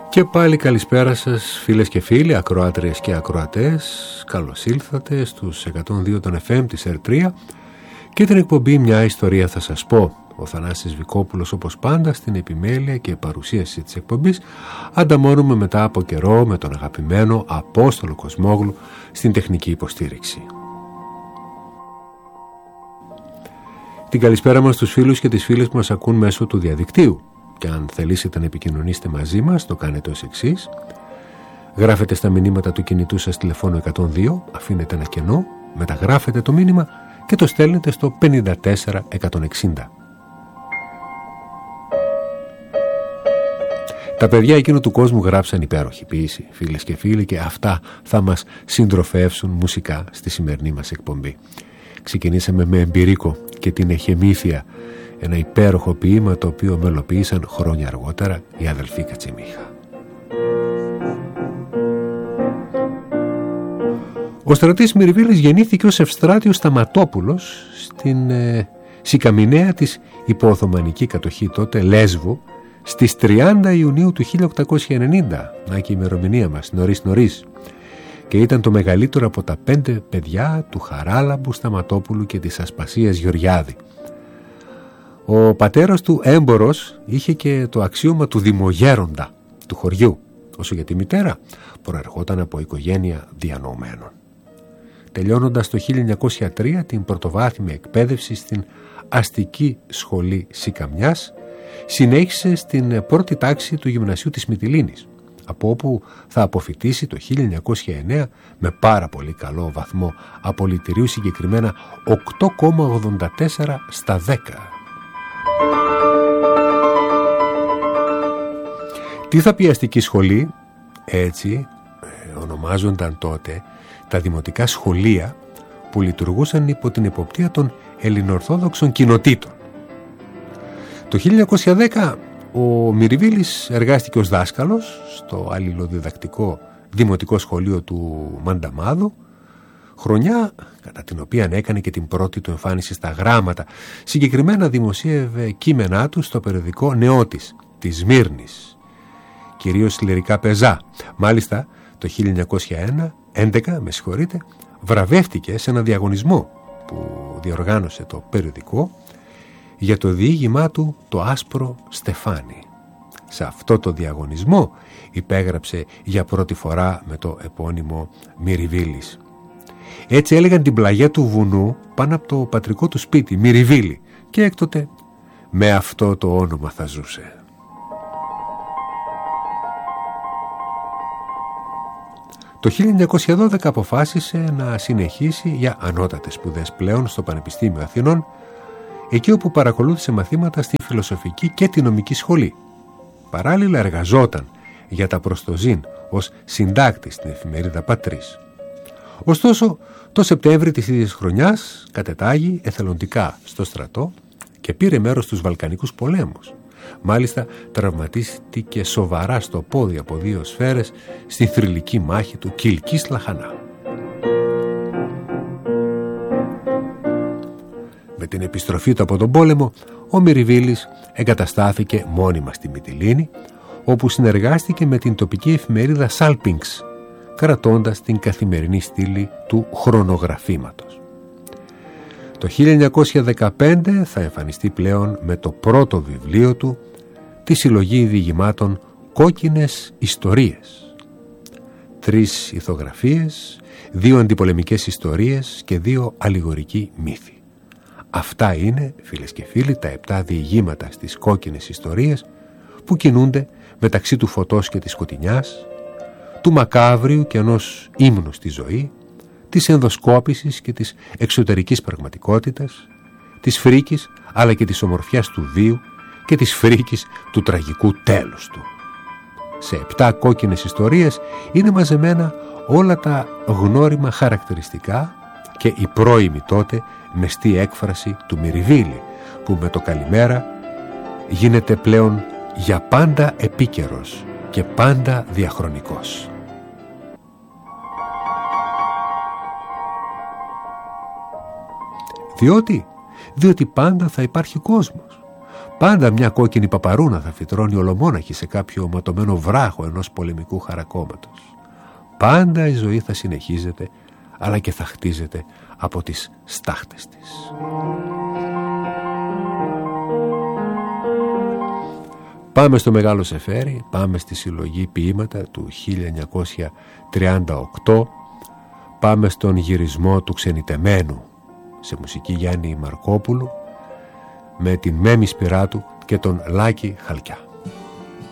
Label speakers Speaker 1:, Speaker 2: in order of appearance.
Speaker 1: Και πάλι καλησπέρα σας φίλες και φίλοι, ακροάτριες και ακροατές. Καλώς ήλθατε στους 102 των FM της R3 και την εκπομπή «Μια ιστορία θα σας πω». Ο Θανάσης Βικόπουλος, όπως πάντα, στην επιμέλεια και παρουσίαση της εκπομπής, ανταμώνουμε μετά από καιρό με τον αγαπημένο Απόστολο Κοσμόγλου στην τεχνική υποστήριξη. Την καλησπέρα μας στους φίλους και τις φίλες που μας ακούν μέσω του διαδικτύου. Και αν θελήσετε να επικοινωνήσετε μαζί μας, το κάνετε ως εξής. Γράφετε στα μηνύματα του κινητού σας τηλεφώνου 102, αφήνετε ένα κενό, μεταγράφετε το μήνυμα και το στέλνετε στο 54160. Τα παιδιά εκείνου του κόσμου γράψαν υπέροχη ποίηση, φίλες και φίλοι, και αυτά θα μας συντροφεύσουν μουσικά στη σημερινή μας εκπομπή. Ξεκινήσαμε με Εμπειρίκο και την Εχεμήθεια, ένα υπέροχο ποίημα το οποίο μελοποίησαν χρόνια αργότερα οι αδελφοί Κατσιμίχα. Ο στρατής Μυριβίλης γεννήθηκε ως Ευστράτιος Σταματόπουλος στην Σικαμιναία της υπο-Οθωμανική κατοχή τότε Λέσβου στις 30 Ιουνίου του 1890, να και η ημερομηνία μας, νωρίς, και ήταν το μεγαλύτερο από τα 5 παιδιά του Χαράλαμπου Σταματόπουλου και της Ασπασίας Γεωργιάδη. Ο πατέρας του, έμπορος, είχε και το αξίωμα του δημογέροντα του χωριού, όσο για τη μητέρα προερχόταν από οικογένεια διανοουμένων. Τελειώνοντας το 1903 την πρωτοβάθμια εκπαίδευση στην αστική σχολή Σικαμιάς, συνέχισε στην πρώτη τάξη του γυμνασίου της Μυτιλήνης, από όπου θα αποφοιτήσει το 1909 με πάρα πολύ καλό βαθμό απολυτηρίου, συγκεκριμένα 8,84 στα 10. Τι θα πει αστική σχολή? Έτσι ονομάζονταν τότε τα δημοτικά σχολεία που λειτουργούσαν υπό την εποπτεία των ελληνοορθόδοξων κοινοτήτων. Το 1910 ο Μυριβίλης εργάστηκε ως δάσκαλος στο αλληλοδιδακτικό δημοτικό σχολείο του Μανταμάδου, χρονιά κατά την οποία έκανε και την πρώτη του εμφάνιση στα γράμματα. Συγκεκριμένα δημοσίευε κείμενά του στο περιοδικό Νεότης της Σμύρνης, κυρίως λυρικά πεζά. Μάλιστα το 1911 βραβεύτηκε σε ένα διαγωνισμό που διοργάνωσε το περιοδικό για το διήγημά του «Το άσπρο στεφάνι». Σε αυτό το διαγωνισμό υπέγραψε για πρώτη φορά με το επώνυμο Μυριβίλης. Έτσι έλεγαν την πλαγιά του βουνού πάνω από το πατρικό του σπίτι, Μυριβίλη, και έκτοτε με αυτό το όνομα θα ζούσε. Το 1912 αποφάσισε να συνεχίσει για ανώτατες σπουδές πλέον στο Πανεπιστήμιο Αθηνών, εκεί όπου παρακολούθησε μαθήματα στη φιλοσοφική και τη νομική σχολή. Παράλληλα εργαζόταν για τα προστοζήν ως συντάκτης στην εφημερίδα Πατρίς. Ωστόσο, το Σεπτέμβρη της ίδιας χρονιάς κατετάγει εθελοντικά στο στρατό και πήρε μέρος στους Βαλκανικούς πολέμους. Μάλιστα, τραυματίστηκε σοβαρά στο πόδι από 2 σφαίρες στη θρυλική μάχη του Κιλκής Λαχανά. Με την επιστροφή του από τον πόλεμο, ο Μυριβίλης εγκαταστάθηκε μόνιμα στη Μυτιλήνη, όπου συνεργάστηκε με την τοπική εφημερίδα Σάλπινγκς, κρατώντας την καθημερινή στήλη του χρονογραφήματος. Το 1915 θα εμφανιστεί πλέον με το πρώτο βιβλίο του, τη συλλογή διηγημάτων «Κόκκινες ιστορίες». 3 ηθογραφίες, 2 αντιπολεμικές ιστορίες και 2 αλληγορικοί μύθοι. Αυτά είναι, φίλες και φίλοι, τα 7 διηγήματα στις κόκκινες ιστορίες που κινούνται μεταξύ του φωτός και της σκοτεινιάς, του μακάβριου και ενός ύμνου στη ζωή, της ενδοσκόπησης και της εξωτερικής πραγματικότητας, της φρίκης αλλά και της ομορφιάς του βίου και της φρίκης του τραγικού τέλους του. Σε 7 κόκκινες ιστορίες είναι μαζεμένα όλα τα γνώριμα χαρακτηριστικά και η πρώιμη τότε μεστή έκφραση του Μυριβίλη, που με το καλημέρα γίνεται πλέον για πάντα επίκαιρος και πάντα διαχρονικός. Διότι πάντα θα υπάρχει κόσμος. Πάντα μια κόκκινη παπαρούνα θα φυτρώνει ολομόναχη σε κάποιο ματωμένο βράχο ενός πολεμικού χαρακόμματος. Πάντα η ζωή θα συνεχίζεται, αλλά και θα χτίζεται από τις στάχτες της. Πάμε στο Μεγάλο Σεφέρι, πάμε στη συλλογή ποίηματα του 1938, πάμε στον γυρισμό του Ξενιτεμένου σε μουσική Γιάννη Μαρκόπουλου με την Μέμη Σπυράτου και τον Λάκη Χαλκιά.